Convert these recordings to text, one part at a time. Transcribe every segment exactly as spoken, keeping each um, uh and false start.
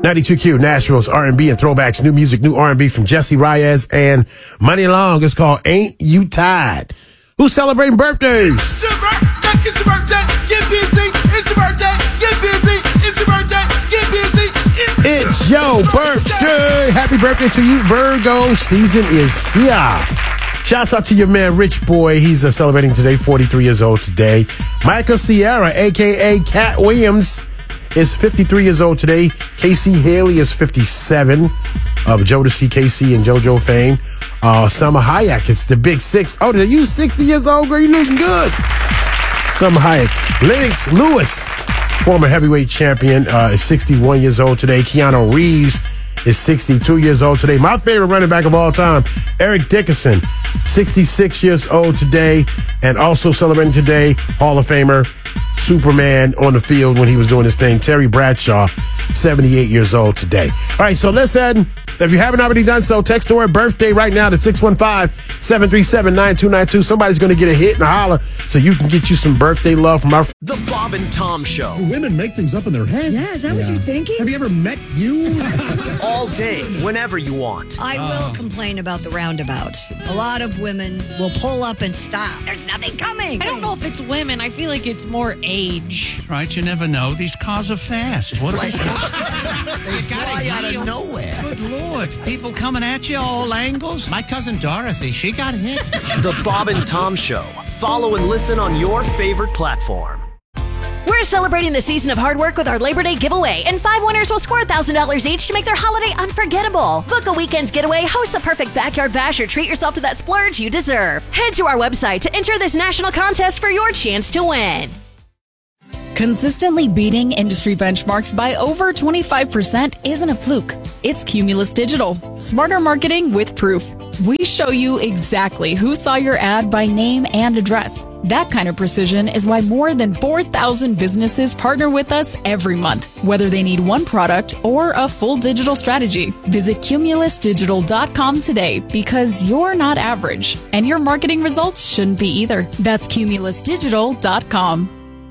ninety-two Q, Nashville's R and B and throwbacks, new music, new R and B from Jesse Reyes and Money Long. It's called Ain't You Tired? Who's celebrating birthdays? It's your birthday, it's your birthday, get busy. It's your birthday, get busy. It's your birthday, get busy. It's your birthday. Happy birthday to you, Virgo. Season is here. Shouts out to your man, Rich Boy. He's uh, celebrating today, forty-three years old today. Michael Sierra, a k a. Cat Williams, is fifty-three years old today. Casey Haley is fifty-seven. Of Jodeci, Casey, and JoJo fame. Uh, Salma Hayek, it's the big six. Oh, did you sixty years old, girl? You looking good. Salma Hayek. Lennox Lewis, former heavyweight champion, uh, is sixty-one years old today. Keanu Reeves is sixty-two years old today. My favorite running back of all time, Eric Dickerson, sixty-six years old today. And also celebrating today, Hall of Famer, Superman on the field when he was doing his thing, Terry Bradshaw, seventy-eight years old today. All right, so listen, if you haven't already done so, text the word birthday right now to six one five, seven three seven, nine two nine two. Somebody's going to get a hit and a holler so you can get you some birthday love from our... The Bob and Tom Show. Women make things up in their head. Yeah, is that yeah. what you're thinking? Have you ever met you? All day, whenever you want. I will complain about the roundabouts. A lot of women will pull up and stop. There's nothing coming. I don't know if it's women. I feel like it's more age. Right, you never know. These cars are fast. What They fly out of nowhere. Good Lord. People coming at you all angles. My cousin Dorothy, she got hit. The Bob and Tom Show. Follow and listen on your favorite platform. We're celebrating the season of hard work with our Labor Day giveaway, and five winners will score one thousand dollars each to make their holiday unforgettable. Book a weekend getaway, host the perfect backyard bash, or treat yourself to that splurge you deserve. Head to our website to enter this national contest for your chance to win. Consistently beating industry benchmarks by over twenty-five percent isn't a fluke. It's Cumulus Digital. Smarter marketing with proof. We show you exactly who saw your ad by name and address. That kind of precision is why more than four thousand businesses partner with us every month, whether they need one product or a full digital strategy. Visit cumulus digital dot com today, because you're not average, and your marketing results shouldn't be either. That's cumulus digital dot com.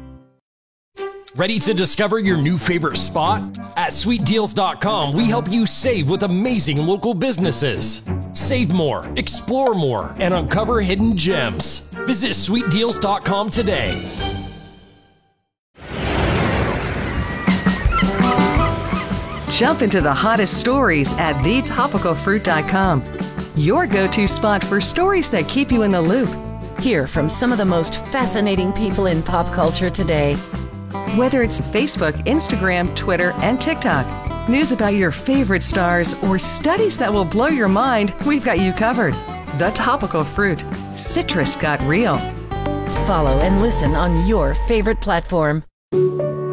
Ready to discover your new favorite spot? At sweet deals dot com, we help you save with amazing local businesses. Save more, explore more, and uncover hidden gems. Visit sweet deals dot com today. Jump into the hottest stories at the topical fruit dot com. Your go-to spot for stories that keep you in the loop. Hear from some of the most fascinating people in pop culture today. Whether it's Facebook, Instagram, Twitter, and TikTok, news about your favorite stars, or studies that will blow your mind, we've got you covered. The Topical Fruit. Citrus got real. Follow and listen on your favorite platform.